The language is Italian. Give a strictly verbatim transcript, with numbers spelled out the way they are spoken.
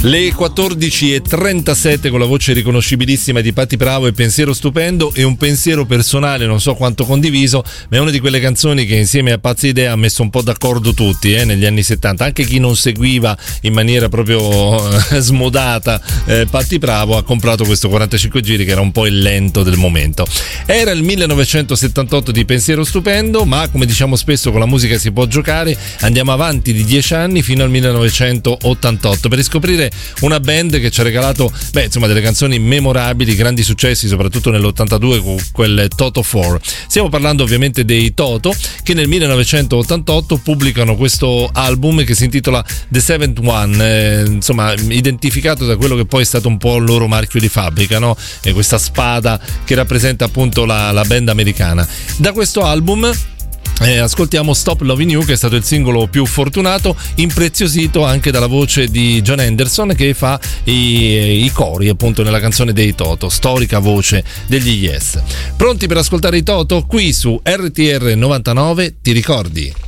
Le quattordici e trentasette con la voce riconoscibilissima di Patti Bravo e Pensiero Stupendo, e un pensiero personale non so quanto condiviso, ma è una di quelle canzoni che insieme a Pazza Idea ha messo un po' d'accordo tutti eh, negli anni settanta, anche chi non seguiva in maniera proprio eh, smodata eh, Patti Bravo ha comprato questo quarantacinque giri che era un po' il lento del momento. Era il millenovecentosettantotto di Pensiero Stupendo, ma come diciamo spesso con la musica si può giocare, andiamo avanti di dieci anni fino al millenovecentottantotto per riscoprire una band che ci ha regalato beh insomma delle canzoni memorabili, grandi successi soprattutto nell'ottantadue con quel Toto quattro. Stiamo parlando ovviamente dei Toto, che nel millenovecentottantotto pubblicano questo album che si intitola The Seventh One, eh, insomma identificato da quello che poi è stato un po' il loro marchio di fabbrica, no? E questa spada che rappresenta appunto la, la band americana. Da questo album Eh, ascoltiamo Stop Loving You, che è stato il singolo più fortunato, impreziosito anche dalla voce di John Anderson che fa i, i cori appunto nella canzone dei Toto, storica voce degli Yes. Pronti per ascoltare i Toto? Qui su R T R novantanove, ti ricordi?